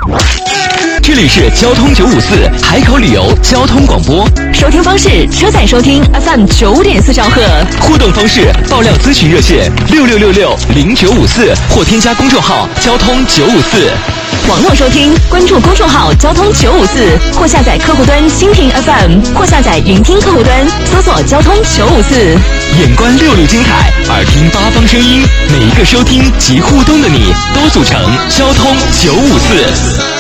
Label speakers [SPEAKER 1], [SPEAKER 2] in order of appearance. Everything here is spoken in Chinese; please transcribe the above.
[SPEAKER 1] 这里是交通954海口旅游交通广播，
[SPEAKER 2] 收听方式：车载收听 FM 95.4兆赫，
[SPEAKER 1] 互动方式：爆料咨询热线66660954或添加公众号交通954。
[SPEAKER 2] 网络收听，关注公众号交通954，或下载客户端蜻蜓 FM， 或下载云听客户端，搜索交通954。
[SPEAKER 1] 眼观六路金海，耳听八方声音，每一个收听及互动的你，都组成交通954。